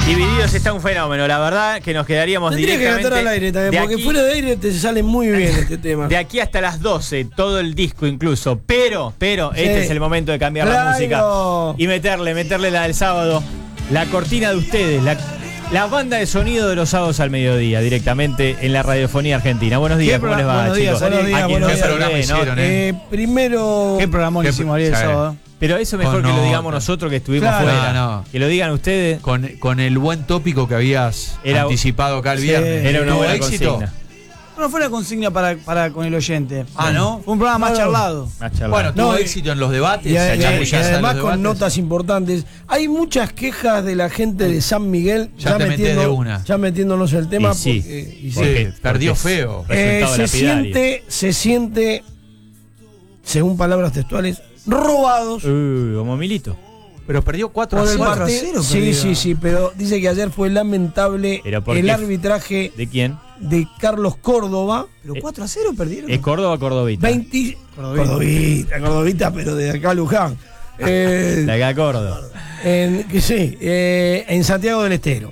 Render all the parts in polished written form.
Divididos está un fenómeno, la verdad que nos quedaríamos Tendría directamente... que cantar al aire también, porque fuera de aire te sale muy bien este tema. De aquí hasta las 12, todo el disco incluso, pero este es el momento de cambiar la música y meterle la del sábado, la cortina de ustedes, la banda de sonido de los sábados al mediodía, directamente en la radiofonía argentina. Buenos días, ¿cómo les va, chicos? Buenos días, buenos días. Primero... ¿Qué programa hicimos ayer el sábado? Pero eso mejor que lo digamos nosotros que estuvimos fuera. No. Que lo digan ustedes. Con el buen tópico que habías anticipado acá el viernes. Era una buena éxito. Consigna. No fue una consigna para con el oyente. ¿No? Fue un programa más charlado. Bueno, tuvo éxito en los debates. Y además con notas importantes. Hay muchas quejas de la gente de San Miguel. Ya metiéndonos en el tema. Porque perdió feo. Se siente, según palabras textuales, robados. Como Milito. Pero perdió 4-0. Sí, pero dice que ayer fue lamentable el arbitraje. ¿De quién? De Carlos Córdoba. Pero 4-0 perdieron. ¿Es Córdoba o Cordovita? Cordovita, pero de acá a Luján. De acá a Córdoba. En Santiago del Estero.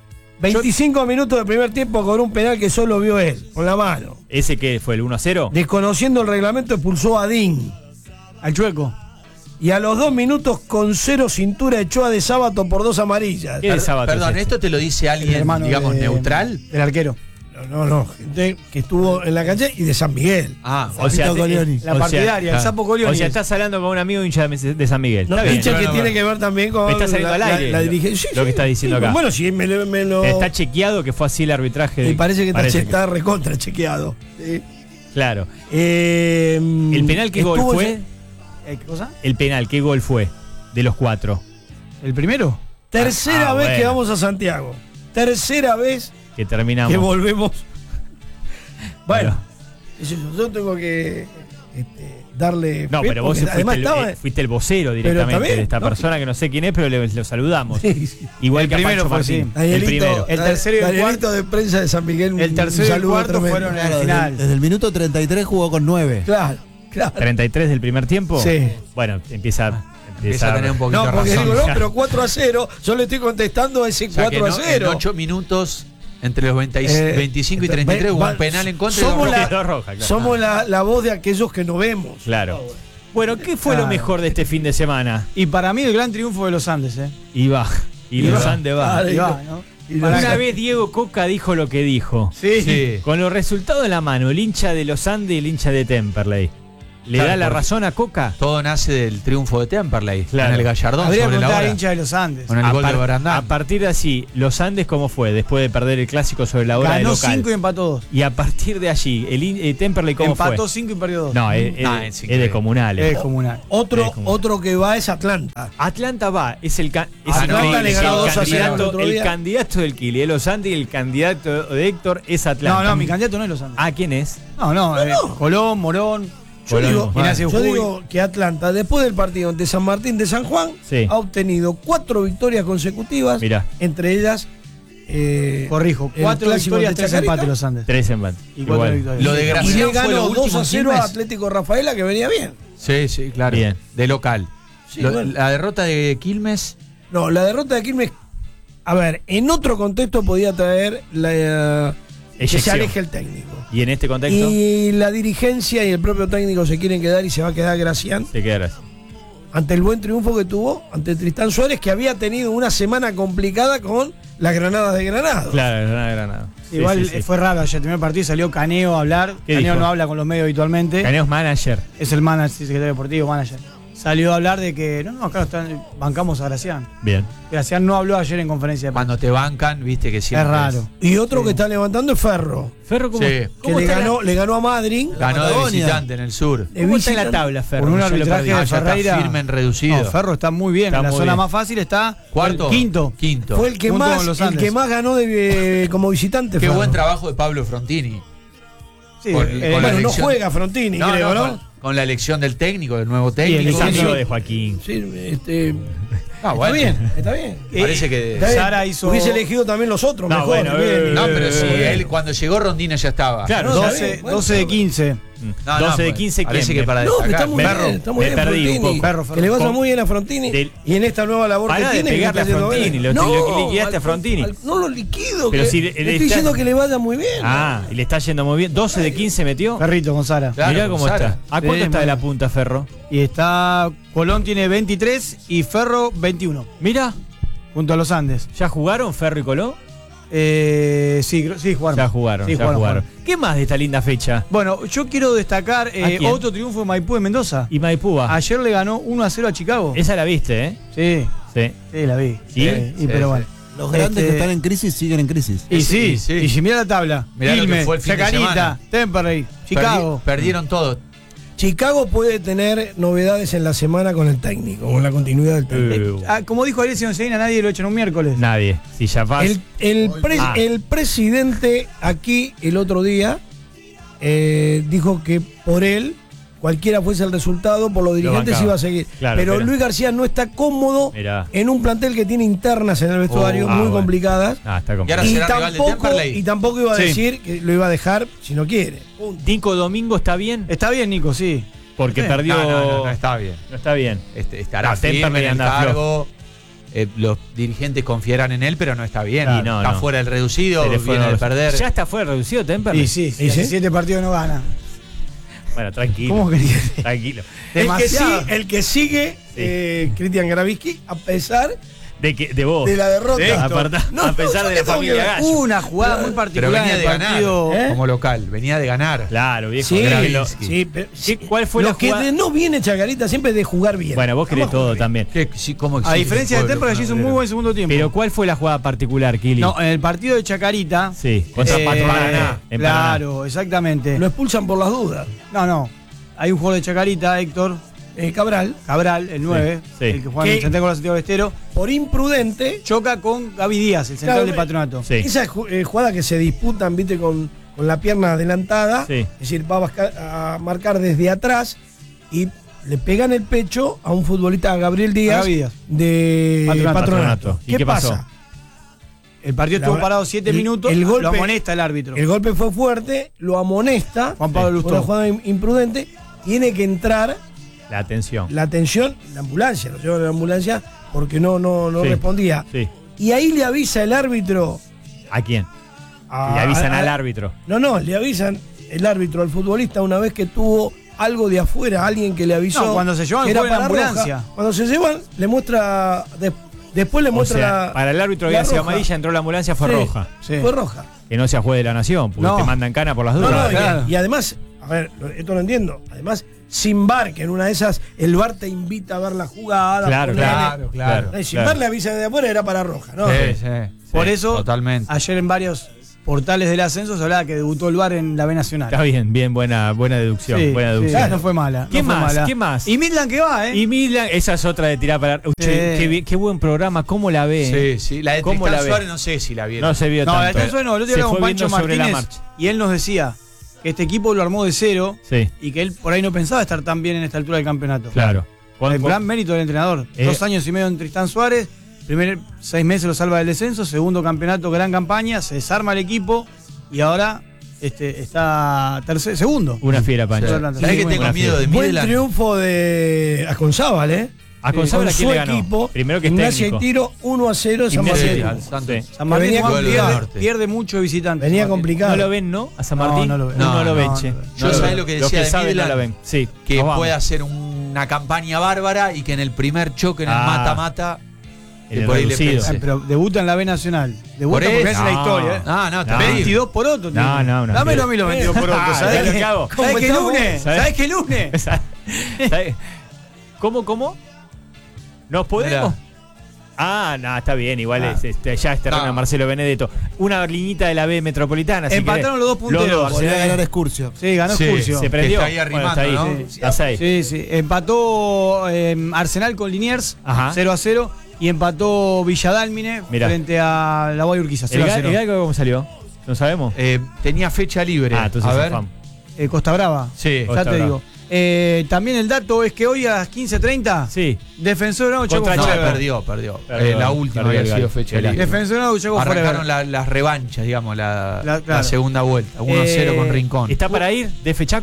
25 minutos de primer tiempo con un penal que solo vio él, con la mano. ¿Ese qué fue, el 1-0? Desconociendo el reglamento, expulsó a Dín. Al Chueco. Y a los 2 minutos con 0 cintura echó a De Sábato por 2 amarillas. ¿Qué de Sábato? Perdón, ¿esto te lo dice alguien, digamos, neutral? El arquero. No, gente que estuvo en la calle y de San Miguel. O sea, la partidaria, el Sapo Colioni. O sea, estás hablando con un amigo hincha de San Miguel. No, hincha que tiene que ver también con está saliendo al aire la dirigencia. Lo que está diciendo acá. Bueno, sí, me lo... Está chequeado que fue así el arbitraje. Me parece que está recontra chequeado. Sí. Claro. ¿El penal qué gol fue? ¿Qué cosa? El penal, ¿qué gol fue de los 4? ¿El primero? Tercera vez que vamos a Santiago. Tercera vez que terminamos. Que volvemos. Bueno, yo tengo que darle... No, pero vos fuiste el vocero directamente de esta persona que no sé quién es, pero lo saludamos. Sí. Igual el que primero a fue Martín. El primero. El tercero y el cuarto de prensa de San Miguel. El tercero y el cuarto fueron en el final. Desde el minuto 33 jugó con 9. Claro. 33 del primer tiempo. Sí. Bueno, empieza a tener un poquito de razón. No, porque razón. pero 4-0, yo le estoy contestando a ese 4-0. En 8 minutos, entre los 25 y 33, hubo un penal en contra somos y dos rojas. Claro. Somos la voz de aquellos que no vemos. Claro. Bueno, ¿qué fue lo mejor de este fin de semana? Y para mí el gran triunfo de los Andes, Y los Andes va. ¿no? Una vez Diego Coca dijo lo que dijo. Sí. Con los resultados en la mano, el hincha de los Andes y el hincha de Temperley. ¿Le da la razón a Coca? Todo nace del triunfo de Temperley. Claro. En el Gallardón sobre la hora. Hincha de los Andes. Con el gol de Barandán. A partir de así, los Andes, ¿cómo fue? Después de perder el clásico sobre la hora de local. Ganó 5 y empató 2. Y a partir de allí, el Temperley, ¿cómo fue? Empató 5 y perdió 2. No, es de comunal. Es comunal. Otro que va es Atlanta. Atlanta va, es el candidato del Kili. Los Andes y el candidato de Héctor es Atlanta. No, mi candidato no es los Andes. ¿Quién es? No. Colón, Morón. Yo digo que Atlanta, después del partido ante San Martín de San Juan, ha obtenido 4 victorias consecutivas. Mirá. Entre ellas, corrijo, 4 victorias, 3 empates los Andes. 3 empates. Y 4 victorias. Lo de Gracián y le ganó 2-0 a Atlético Rafaela, que venía bien. Sí, claro. Bien. De local. Sí, la derrota de Quilmes. No, la derrota de Quilmes, a ver, en otro contexto podía traer que se aleje el técnico. ¿Y en este contexto? Y la dirigencia y el propio técnico se quieren quedar y se va a quedar Gracián. Se queda Gracián. Ante el buen triunfo que tuvo ante Tristán Suárez, que había tenido una semana complicada con las Granadas de Granada. Claro, Granada. Igual fue raro, ayer el primer partido salió Caneo a hablar. Caneo no habla con los medios habitualmente. Caneo es manager. Es el manager, secretario deportivo, manager. Salió a hablar de que acá bancamos a Gracián. Bien. Gracián no habló ayer en conferencia de prensa. Cuando te bancan, viste que siempre es raro. Y otro que está levantando es Ferro. Ferro, ¿cómo? Que le ganó a Madrid. Ganó de visitante en el sur. ¿Cómo está en la tabla, Ferro? Por un arbitraje de Ferreira. Está firme en reducido. Ferro está muy bien. En la zona más fácil está quinto. Quinto. Fue el que más ganó como visitante. Qué Ferro. buen trabajo de Pablo Frontini. Sí, bueno, no juega Frontini, creo, ¿no? Con la elección del técnico, del nuevo técnico. Y el amigo de Joaquín. Sí, bueno. Está bien. Parece que Sara hizo... Hubiese elegido también los otros. No, mejor. bueno, no, pero sí, él cuando llegó Rondina ya estaba. Claro, 12 de 15. No, 12 de 15, parece ¿quién? que para No, que está destacar. muy bien, está muy me bien perdí Frontini. un poco. Que le vaya muy bien a Frontini. Y en esta nueva labor Pará que de tiene. pegarle a Frontini, lo liquidaste a Frontini. No lo liquido. Pero que si le le estoy está- diciendo que le vaya muy bien. Y le está yendo muy bien. 12 de 15 metió. Ferrito con Sara. Claro, Mirá cómo Sara. está. ¿A cuánto Sí, está de la bueno. punta, Ferro? Y está. Colón tiene 23 y Ferro 21. Mira, Junto a los Andes. ¿ya jugaron Ferro y Colón? Sí, jugaron. Ya jugaron, Sí, ya jugaron. ¿Qué más de esta linda fecha? Bueno, yo quiero destacar quién? otro triunfo de Maipú de Mendoza. Y Maipú va. Ayer le ganó 1-0 a Chicago. Esa la viste, ¿eh? Sí, Sí. sí, la vi. ¿Sí? Pero bueno. Los grandes Este- que están en crisis siguen en crisis. Y sí, Sí. y si mira la tabla. Mirá lo que Quilmes, fue el fin de Chacarita, semana. Temperley, Chicago. Perdieron todo. Chicago puede tener novedades en la semana con el técnico, con la continuidad del técnico. Como dijo Alessio Onceina, nadie lo echan un miércoles. Nadie. Si ya vas. El presidente aquí el otro día dijo que por él, cualquiera fuese el resultado, por los dirigentes bancaba. iba a seguir. Claro, pero pero- Luis García no está cómodo Mirá. en un plantel que tiene internas en el vestuario muy bueno. complicadas. Está Y complicado. ahora Y será rival de Temperley. tampoco iba a Sí. decir que lo iba a dejar si no quiere. Punto. Nico Domingo está bien. Está bien, Nico, sí. Porque Sí. perdió. No está bien. No está bien. Estará No, firme Temperley en el anda cargo. Los dirigentes confiarán en él, pero no está bien. Y no, está no. fuera del reducido, Se le fue viene de el- perder. Ya está fuera reducido Temperley. Y sí, ¿Y sí? 7 partidos no gana. Bueno, tranquilo. ¿Cómo querías? Tranquilo. Demasiado. El que sigue, Cristian Gravisky, a pesar De vos. de la derrota. De A pesar yo de qué la tengo familia que ver. Gallo. Una jugada muy Pero particular venía en de el ganar partido. como local. Venía de ganar. Claro, viejo. Sí, Gravilo. sí, pero ¿Cuál fue lo la que jugada? no viene Chacarita siempre es de jugar bien. Bueno, vos querés Vamos a todo jugar bien. también. ¿Cómo A exige diferencia el de pueblo Temperley, allí hizo un muy buen segundo tiempo. Pero ¿cuál fue la jugada particular, Kili? No, en el partido de Chacarita. Sí, contra Paraná. En Paraná. Claro, exactamente. Lo expulsan por las dudas. No. Hay un jugador de Chacarita, Héctor Cabral, el 9, sí. el que juega en el Santiago de Santiago del Estero, por imprudente, choca con Gaby Díaz, el central Claro, de Patronato. Sí. esa jugada que se disputan, viste, con la pierna adelantada, Sí. es decir, va a marcar desde atrás y le pegan el pecho a un futbolista, a Gabriel Díaz, Gaby Díaz. de Patronato. Patronato. ¿Y qué pasó? pasa? El partido La estuvo verdad, parado 7 minutos, el golpe- lo amonesta el árbitro. El golpe fue fuerte, lo amonesta, Juan Pablo Lustó. por una jugada imprudente, tiene que entrar La atención. la atención, la ambulancia, lo llevan a la ambulancia porque no Sí. respondía. Sí. Y ahí le avisa el árbitro. ¿A quién? Le avisan al árbitro. No, le avisan el árbitro al futbolista una vez que tuvo algo de afuera, alguien que le avisó. No, cuando se llevan que era fue en para ambulancia. roja. Cuando se llevan, le muestra. Después le O muestra sea, la. para el árbitro la había sido roja. amarilla, entró la ambulancia, fue Sí, roja. Sí. Fue roja. Que no sea juez de la nación, porque No. te mandan cana por las No, dudas. no, claro. y además, a ver, esto lo entiendo. Además, sin VAR, que en una de esas el VAR te invita a ver la jugada. Claro, ponerle- claro. Sin VAR le avisa de afuera, era para roja, ¿no? Por eso, totalmente. ayer en varios portales del ascenso se hablaba que debutó el VAR en la B Nacional. Está bien, buena deducción. Sí, buena sí, deducción. no fue mala. ¿Qué no fue más? mala. ¿Qué más? Y Midland que va, ¿eh? Y Milan, esa es otra de tirar para. Qué buen programa, ¿cómo la ve? Sí. La de ¿Cómo Tristán la ve? Suárez no sé si la vieron. No se vio No, tanto. el ascenso no, el otro día Se hablaba con fue Pancho viendo sobre la Martínez marcha. y él nos decía que este equipo lo armó de cero Sí, y que él por ahí no pensaba estar tan bien en esta altura del campeonato. claro. El gran mérito del entrenador. 2 años y medio en Tristán Suárez, primer 6 meses lo salva del descenso, segundo campeonato, gran campaña, se desarma el equipo y ahora está segundo. Una fiera, Pancho. Sí. ¿Sabés que Muy tengo buena miedo de Buen Midland? triunfo de Aconzábal, ¿eh? A Consábal, Con ¿a quién su le ganó? equipo, Primero que es Gimnasia y técnico. Tiro 1-0 San Gimnasia y Martín. Tiro. Al Santos. Sí. San Martín Venía Juan, con el pierde, norte. pierde mucho de visitante. Venía San Martín. complicado. ¿No lo ven, no? A San Martín. No lo ven. No, No, lo ven, no, che. no. Yo No lo sabés ven. lo que Los decía de saben no Midland, lo ven. Sí. Que nos vamos. puede hacer una campaña bárbara y que en el primer choque, en el Ah. mata-mata, En que el por ahí le reducido. pese. Pero debuta en la B Nacional. Debuta Por porque eso. hace la No. historia. ¿eh? No, No. 22 por otro. No, tiene. no, no. Dámelo a mí los 22 por otro. Ah, ¿Sabés ¿sabés qué lo que hago? ¿Sabés qué estamos? lunes? ¿Sabés? ¿Sabés qué lunes? ¿Sabes? ¿Cómo? ¿Nos podemos? Mirá. No, está bien, igual Ah. ya es terreno No. de Marcelo Benedetto. Una liñita de la B metropolitana. si Empataron querés. los dos punteros. dos. Podría ganar Excursio. Sí, ganó Sí, Excursio. Se prendió. está ahí arrimando, Bueno, está ahí. ¿no? Sí, está ahí. Sí, sí. Empató Arsenal con Liniers, Ajá. 0-0. Y empató Villadálmine Mirá. frente a la Guay Urquiza, ¿El 0-0. Galgo cómo salió? ¿No sabemos? tenía fecha libre. Entonces a ver. zafamos. Costa Brava. Sí. Ya Costa te Brava. digo. También el dato es que hoy a las 15:30, Sí. Defensor Bravo Contra Chaco No, Chaco. Forever. perdió. Perdió, La última perdió había el sido Galo. fecha El libre. Defensor Bravo Chaco Arrancaron Forever. las revanchas, digamos, la Claro. segunda vuelta. 1-0 con Rincón. ¿Está para ir de Fechaco?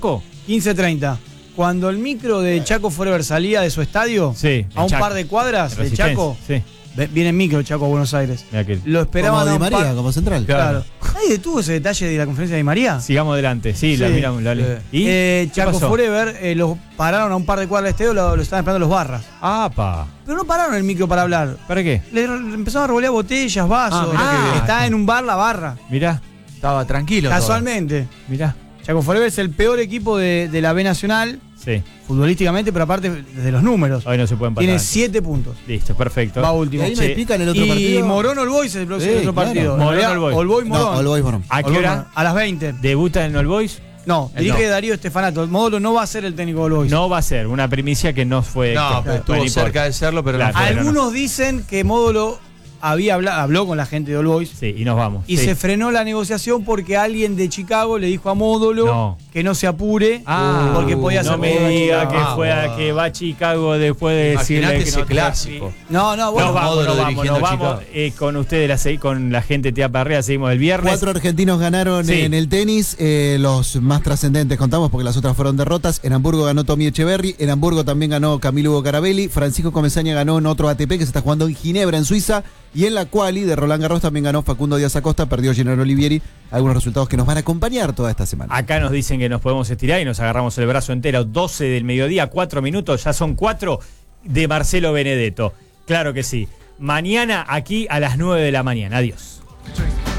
15:30. Cuando el micro de Chaco Forever salía de su estadio, Sí, a un Chaco. par de cuadras de Resistencia, Chaco, sí. viene en micro Chaco a Buenos Aires. Mirá que- Lo esperaban Como a Di un María, par- como central. Claro. ¿Nadie detuvo ese detalle de la conferencia de Di María? Sigamos adelante. Sí, la Sí. miramos. Dale. ¿Y? ¿Qué Chaco pasó? Forever los pararon a un par de cuadras del estadio, lo estaban esperando los barras. ¡Apa! Pero no pararon el micro para hablar. ¿Para qué? Le empezaron a revolear botellas, vasos. mirá qué bien. Está en un bar la barra. Mirá, Estaba tranquilo. todo. Casualmente. mirá. Chaco Forever es el peor equipo de la B Nacional, Sí. futbolísticamente, pero aparte desde los números. Hoy no se pueden parar. Tiene 7 puntos. Listo, perfecto. Va Y último. ahí Sí. me explican el otro Y partido. Morón All Boys es el próximo Sí, otro claro. partido. Morón En realidad, All Boys. All Boys Morón. No, All Boys Morón. ¿A qué All Boys hora Morón. A las 20. debuta en All Boys? No, dirige No. Darío Estefanato. Módulo no va a ser el técnico de All Boys. No va a ser una primicia que no fue. No, que- pero estuvo bueno, cerca importa. de serlo, pero Claro. no fue. Algunos dicen que Módulo habló con la gente de All Boys Sí, y nos vamos. y Sí. se frenó la negociación porque alguien de Chicago le dijo a Módulo No. que no se apure porque podía ser no me Módulo en diga Chicago. que fue a que va a Chicago después de decirle Imaginate que ese no clásico. No, bueno. Nos vamos, Módulo nos vamos, dirigiendo nos vamos. Chicago. Con ustedes, con la gente de Tía Parrea, seguimos el viernes. 4 argentinos ganaron Sí. en el tenis, los más trascendentes contamos porque las otras fueron derrotas. En Hamburgo ganó Tommy Echeverry, en Hamburgo también ganó Camilo Hugo Carabelli, Francisco Comesaña ganó en otro ATP que se está jugando en Ginebra, en Suiza, y en la quali de Roland Garros también ganó Facundo Díaz Acosta, perdió Gennaro Olivieri, algunos resultados que nos van a acompañar toda esta semana. Acá nos dicen que nos podemos estirar y nos agarramos el brazo entero. 12 del mediodía, 4 minutos, ya son 4 de Marcelo Benedetto. Claro que sí. Mañana aquí a las 9 de la mañana. Adiós.